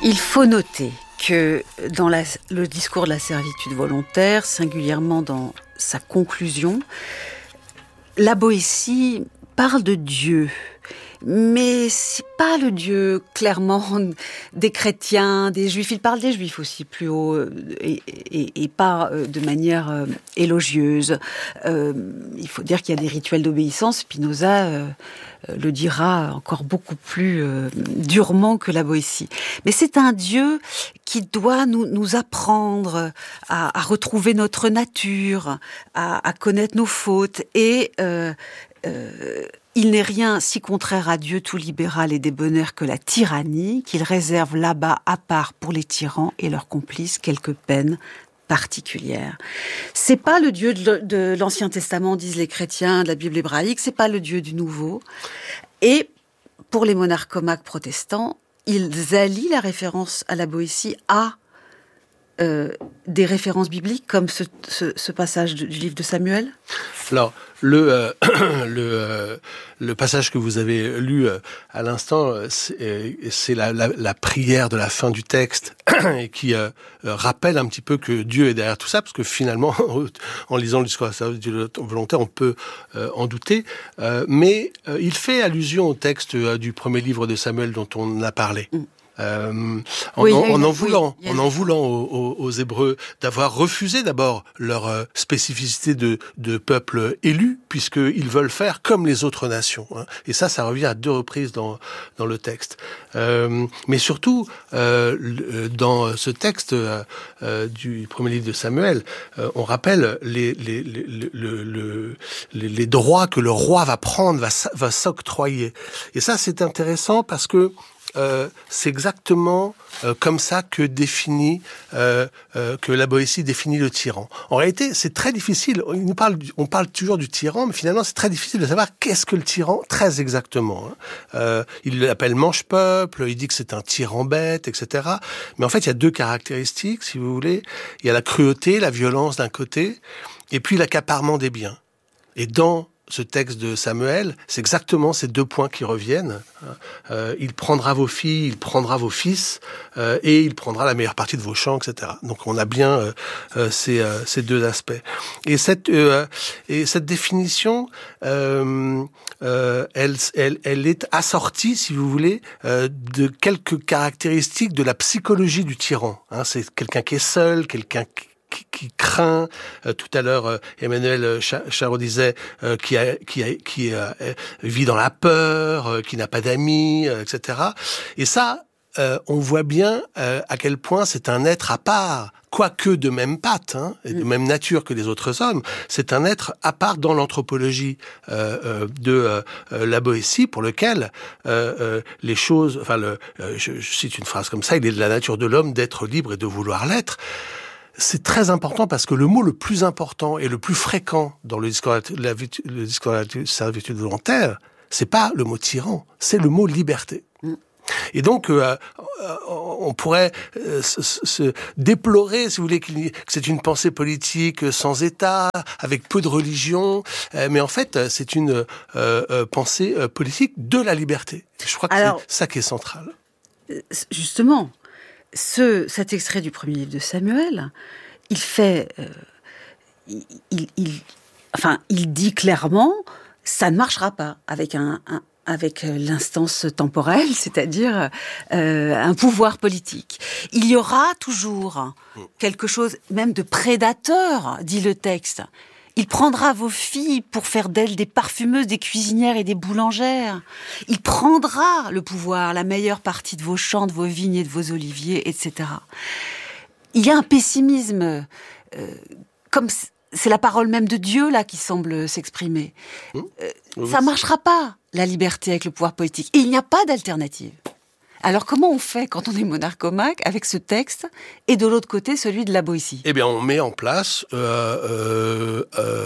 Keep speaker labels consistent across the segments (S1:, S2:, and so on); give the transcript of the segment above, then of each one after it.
S1: Il faut noter que dans le discours de la servitude volontaire, singulièrement dans sa conclusion, la Boétie parle de Dieu. Mais c'est pas le Dieu clairement des chrétiens, des juifs. Il parle des juifs aussi plus haut et pas de manière élogieuse. Il faut dire qu'il y a des rituels d'obéissance. Spinoza le dira encore beaucoup plus durement que la Boétie. Mais c'est un Dieu qui doit nous apprendre à retrouver notre nature, à connaître nos fautes et il n'est rien si contraire à Dieu tout libéral et débonnaire que la tyrannie, qu'il réserve là-bas à part pour les tyrans et leurs complices quelques peines particulières. C'est pas le Dieu de l'Ancien Testament, disent les chrétiens, de la Bible hébraïque, c'est pas le Dieu du Nouveau. Et pour les monarchomaques protestants, ils allient la référence à la Boétie à des références bibliques, comme ce passage du livre de Samuel.
S2: Alors, le passage que vous avez lu à l'instant, c'est la prière de la fin du texte et qui rappelle un petit peu que Dieu est derrière tout ça, parce que finalement, en lisant le discours de la servitude volontaire, on peut en douter. Mais il fait allusion au texte du premier livre de Samuel dont on a parlé. En voulant aux Hébreux d'avoir refusé d'abord leur spécificité de peuple élu, puisqu'ils veulent faire comme les autres nations. Hein. Et ça revient à 2 reprises dans le texte. Mais surtout, dans ce texte du premier livre de Samuel, on rappelle les droits que le roi va prendre, va s'octroyer. Et ça, c'est intéressant parce que c'est exactement comme ça que la Boétie définit le tyran. En réalité, c'est très difficile. On parle toujours du tyran, mais finalement, c'est très difficile de savoir qu'est-ce que le tyran, très exactement. Il l'appelle mange-peuple, il dit que c'est un tyran bête, etc. Mais en fait, il y a 2 caractéristiques, si vous voulez. Il y a la cruauté, la violence d'un côté, et puis l'accaparement des biens. Et dans ce texte de Samuel, c'est exactement ces 2 points qui reviennent. Il prendra vos filles, il prendra vos fils, et il prendra la meilleure partie de vos champs, etc. Donc on a bien ces 2 aspects. Et cette définition, elle est assortie, si vous voulez, de quelques caractéristiques de la psychologie du tyran. C'est quelqu'un qui est seul, quelqu'un qui craint. Tout à l'heure, Emmanuel Charot disait qui vit dans la peur, qui n'a pas d'amis, etc. Et ça, on voit bien à quel point c'est un être à part, quoique de même patte, et de même nature que les autres hommes. C'est un être à part dans l'anthropologie de la Boétie, pour lequel les choses... je cite une phrase comme ça, il est de la nature de l'homme d'être libre et de vouloir l'être. C'est très important parce que le mot le plus important et le plus fréquent dans le discours de la servitude volontaire, c'est pas le mot tyran, c'est le mot liberté. Et donc, on pourrait se déplorer, si vous voulez, que c'est une pensée politique sans État, avec peu de religion, mais en fait, c'est une pensée politique de la liberté. Je crois que c'est ça qui est central.
S1: Justement, cet extrait du premier livre de Samuel, il fait, il dit clairement, ça ne marchera pas avec avec l'instance temporelle, c'est-à-dire un pouvoir politique. Il y aura toujours quelque chose, même de prédateur, dit le texte. Il prendra vos filles pour faire d'elles des parfumeuses, des cuisinières et des boulangères. Il prendra le pouvoir, la meilleure partie de vos champs, de vos vignes et de vos oliviers, etc. Il y a un pessimisme, comme c'est la parole même de Dieu là qui semble s'exprimer. Ça marchera pas, la liberté avec le pouvoir politique. Et il n'y a pas d'alternative. Alors comment on fait quand on est monarchomaque avec ce texte et de l'autre côté celui de la Boétie ?
S2: Eh bien, on met en place un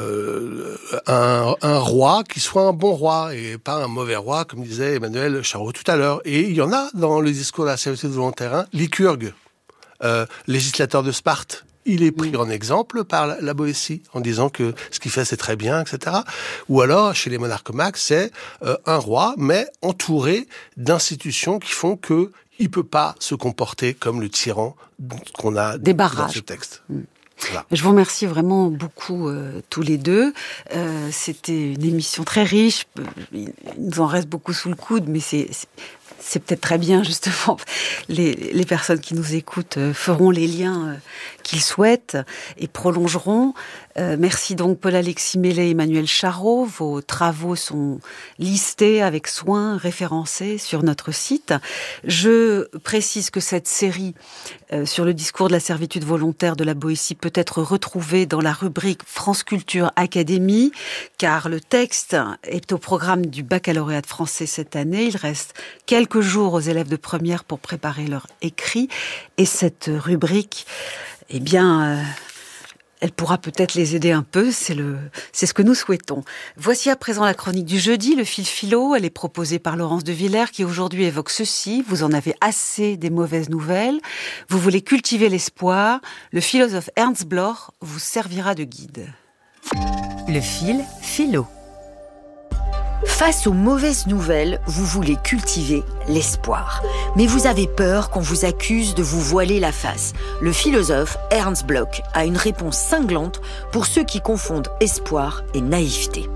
S2: roi qui soit un bon roi et pas un mauvais roi, comme disait Emmanuel Charot tout à l'heure. Et il y en a dans le discours de la servitude volontaire, Lycurgue, législateur de Sparte, il est pris en exemple par la Boétie, en disant que ce qu'il fait, c'est très bien, etc. Ou alors, chez les monarchomaques, c'est un roi, mais entouré d'institutions qui font que il peut pas se comporter comme le tyran qu'on a dans ce texte. Voilà.
S1: Je vous remercie vraiment beaucoup tous les deux. C'était une émission très riche. Il nous en reste beaucoup sous le coude, mais c'est peut-être très bien, justement. Les personnes qui nous écoutent feront les liens qu'ils souhaitent et prolongeront. Merci donc Paul-Alexis Mellet et Emmanuel Charot. Vos travaux sont listés avec soin, référencés sur notre site. Je précise que cette série sur le discours de la servitude volontaire de la Boétie peut être retrouvée dans la rubrique France Culture Académie, car le texte est au programme du baccalauréat de français cette année. Il reste quelques jours aux élèves de première pour préparer leur écrit. Et cette rubrique, eh bien, elle pourra peut-être les aider un peu, c'est ce que nous souhaitons. Voici à présent la chronique du jeudi, le fil philo. Elle est proposée par Laurence de Villers qui aujourd'hui évoque ceci. Vous en avez assez des mauvaises nouvelles. Vous voulez cultiver l'espoir. Le philosophe Ernst Bloch vous servira de guide.
S3: Le fil philo. Face aux mauvaises nouvelles, vous voulez cultiver l'espoir. Mais vous avez peur qu'on vous accuse de vous voiler la face. Le philosophe Ernst Bloch a une réponse cinglante pour ceux qui confondent espoir et naïveté.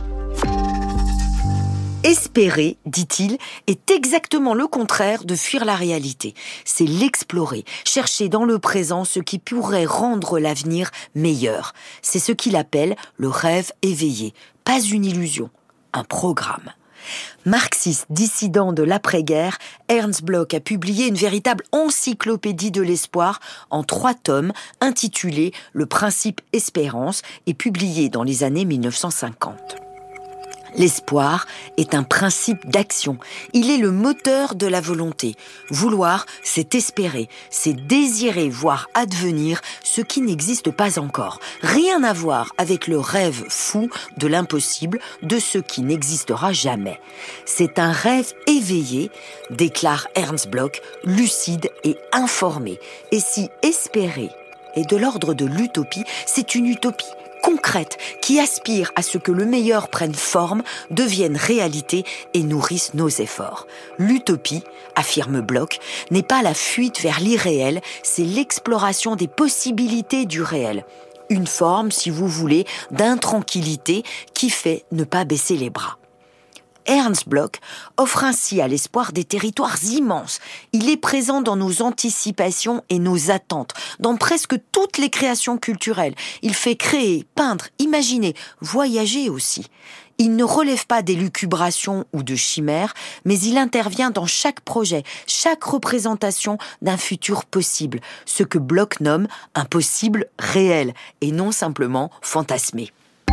S3: Espérer, dit-il, est exactement le contraire de fuir la réalité. C'est l'explorer, chercher dans le présent ce qui pourrait rendre l'avenir meilleur. C'est ce qu'il appelle le rêve éveillé, pas une illusion. Un programme. Marxiste dissident de l'après-guerre, Ernst Bloch a publié une véritable encyclopédie de l'espoir en 3 tomes intitulée « Le principe espérance » et publié dans les années 1950. L'espoir est un principe d'action. Il est le moteur de la volonté. Vouloir, c'est espérer, c'est désirer voir advenir ce qui n'existe pas encore. Rien à voir avec le rêve fou de l'impossible, de ce qui n'existera jamais. C'est un rêve éveillé, déclare Ernst Bloch, lucide et informé. Et si espérer est de l'ordre de l'utopie, c'est une utopie concrète qui aspire à ce que le meilleur prenne forme, devienne réalité et nourrisse nos efforts. L'utopie, affirme Bloch, n'est pas la fuite vers l'irréel, c'est l'exploration des possibilités du réel. Une forme, si vous voulez, d'intranquillité qui fait ne pas baisser les bras. Ernst Bloch offre ainsi à l'espoir des territoires immenses. Il est présent dans nos anticipations et nos attentes, dans presque toutes les créations culturelles. Il fait créer, peindre, imaginer, voyager aussi. Il ne relève pas d'élucubrations ou de chimères, mais il intervient dans chaque projet, chaque représentation d'un futur possible, ce que Bloch nomme un possible réel et non simplement fantasmé.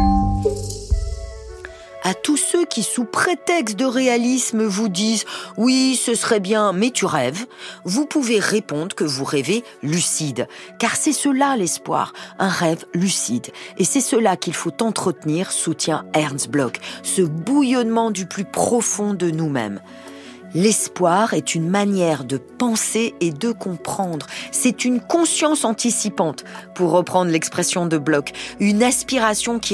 S3: À tous ceux qui, sous prétexte de réalisme, vous disent « Oui, ce serait bien, mais tu rêves », vous pouvez répondre que vous rêvez lucide. Car c'est cela l'espoir, un rêve lucide. Et c'est cela qu'il faut entretenir, soutient Ernst Bloch, ce bouillonnement du plus profond de nous-mêmes. L'espoir est une manière de penser et de comprendre. C'est une conscience anticipante, pour reprendre l'expression de Bloch, une aspiration qui